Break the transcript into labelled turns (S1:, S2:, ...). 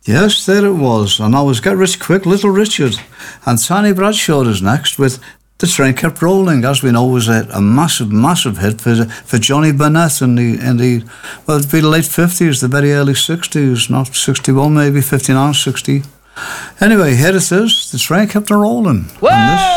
S1: Yes, there it was. And I was Get Rich Quick, Little Richard. And Tiny Bradshaw is next with The Train Kept Rolling. As we know, was a massive, massive hit for Johnny Burnett in the well, it'd be the late 50s, the very early 60s, not 61, maybe 59, 60. Anyway, here it is. The train kept on rolling.
S2: Whoa!